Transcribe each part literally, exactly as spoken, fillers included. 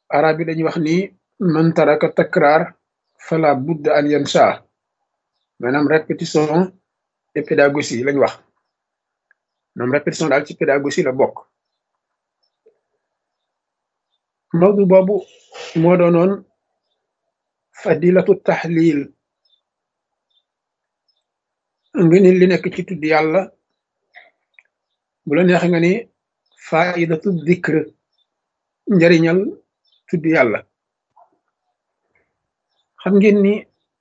arab yi dañuy wax ni man taraka takrar fala budda an yansa maanaam répétition et pédagogie lañ wax maanaam répétition daal ci pédagogie la bokk. mawdu boobu moo doonoon fadilatu tahlil nga ni li nekk ci tudd yàlla bu la neex nga ni faidatu dhikr njariñal tudd yàlla. xam ngeen ni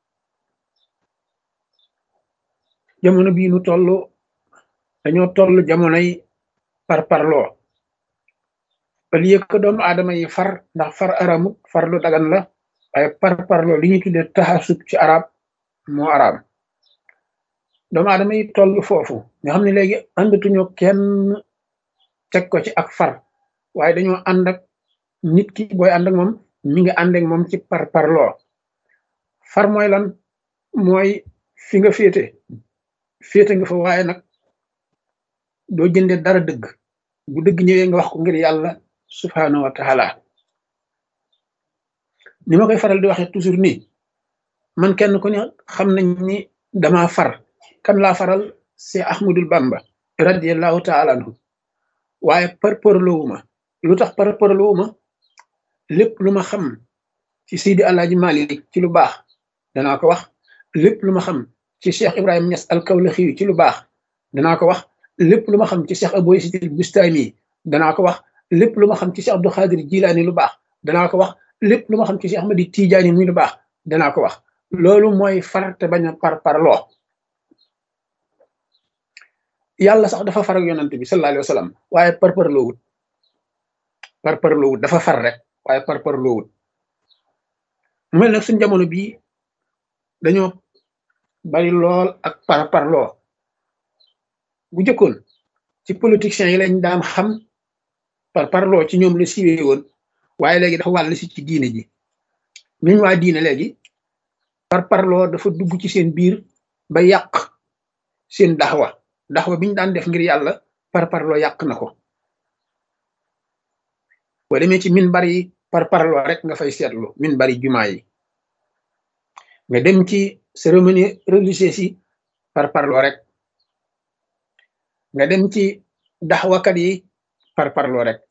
jamono bii nu toll dañoo toll jamonoy parparloo au lieu que doomu aadama yi far ndax far aramut far lu dagan la waaye parparloo li ñuy tuddee taxasub ci arab moo araam. doomu aadama yi toll foofu nga xam ne léegi àndatuñoo kenn teg ko ci ak far waaye dañoo ànd ak nit ki booy ànd ak moom mi ngi ànd ak moom ci parparloo. far mooy lan mooy fi nga féete féete nga fa waaye nag doo jënde dara dëgg bu dëgg ñëwee nga wax ko ngir yàlla subhanahu wa taala. ni ma koy faral di waxee toujours nii man kenn ku ne xam nañ ni dama far kan laa faral c'est Ahmadul Bamba radiallahu taala anhu waaye parparloowuma. lu tax parparloowuma lépp lu ma xam ci Seydi Alaaji Malik ci lu baax danaa ko wax, lépp lu ma xam ci Cheikh Ibrahima Niass al-Kawlaxi ci lu baax danaa ko wax, lépp lu ma xam ci Cheikh Abou Yazid al-Bustami danaa ko wax, lépp lu ma xam ci Cheikh Abdou Khadir Jilaani lu baax danaa ko wax, lépp lu ma xam ci Cheikh Ahmadi Tijaani muy lu baax danaa ko wax. loolu mooy far te bañ a par parloo. yàlla sax dafa far ak yonent bi sallallahu alayhi wa sallam waaye par parloowut par parloowut dafa far rek waaye par parloowut. mu mel nag suñ jamono bii dañoo bari lool ak par parloo. bu jëkkoon ci politiciens yi lañ daan xam par parloo ci ñoom la siiwee woon waaye léegi dafa wàll si ci diine ji. ñuñ waa diine léegi par parloo dafa dugg ci seen biir ba yàq seen daxwa daxwa biñ daan def ngir yàlla par parloo yàq na ko. boo demee ci min bari par parloo rek nga fay seetlu min bari jumaa yi nga dem ci cérémonie religieuse yi par parloo rek nga dem ci daxwakat yi par parloo rek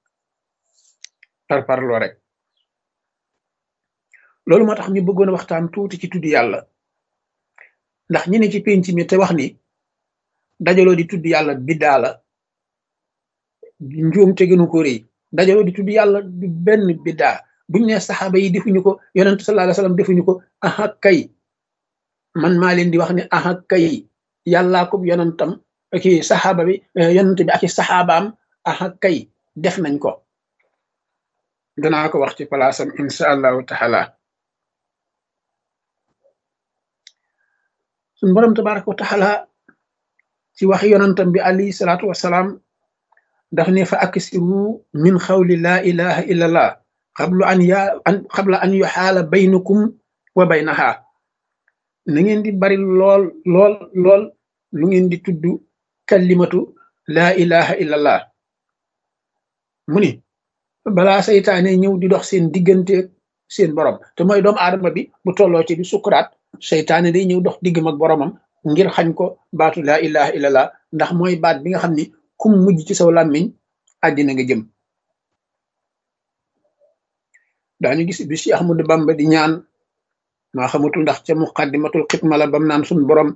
par parloo rek. loolu moo tax ñu bëggoon a waxtaan tuuti ci tudd yàlla ndax ñi ne ci penc mi te wax ni dajaloo di tudd yàlla biddaa la njuum te gënu ko rëy. dajaloo di tudd yàlla du benn biddaa buñ ne saxaaba yi defuñu ko yonent sallallahu alayhi wasallam defuñu ko aha kay man maa leen di wax ne aha kay yàllaa ko yonentam ak saxaaba bi yonent bi ak saxaabaam aha kay def nañ ko. danaa ko wax ci palaasam insha allahu taala. suñ borom tabaraka wa taala ci wax yonentam bi alayhi salaatu wasalaam daf ne fa aksiru min xawli laa ilaha illa allah xablu an ya an xabla an yuxaala baynakum wa baynaha. na ngeen di bari lool lool lool lu ngeen di tudd kalimatu laa ilaha illa allah. mu ni balaa seytaane ñëw di dox seen diggante seen borom te mooy doomu aadama bi bu tolloo ci di sukuraat seytaane day ñëw dox diggam ak boromam ngir xañ ko baatu laa ilaha illa allah ndax mooy baat bi nga xam ni kum mujj ci saw làmmiñ àddina nga jëm. daañu gis bi Cheikh Ahmadou Bamba di ñaan maa xamatul ndax ca muqaddimatul xitma la bam naan suñ borom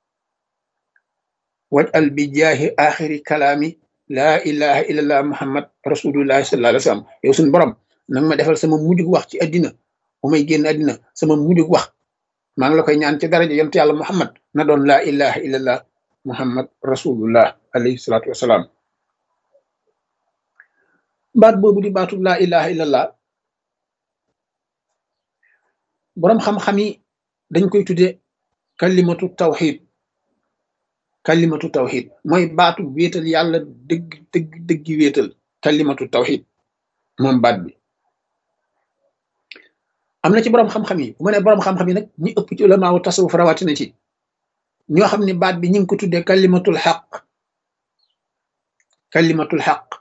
waj al bi jaahi axiri kalaami laa ilaha illallah muhammad rasulullahi sallallahu alayhi wa sallam. yow suñ borom nanga ma defal sama mujjug wax ci àddina bu may génn àddina sama mujjug wax maa ngi la koy ñaan ci daraja yonent yàlla muhammad na doon laa ilaha illallah muhammad rasulullah alayhi salatu wasalaam. baat boobu di baatu laa ilaha illallah boroom xam-xam yi dañ koy tudde kalimatu tawxid. kalimatu tawxid mooy baatu wéetal yàlla dëgg dëgg dëggi wéetal kalimatu tawxid moom baat bi. am na ci boroom xam-xam yi bu ma ne boroom xam-xam yi nag ñi ëpp ci ulamaawu tasawuf rawatina ci ñoo xam ne baat bi ñu ngi ko tuddee kalimatul xaq kalimatul xaq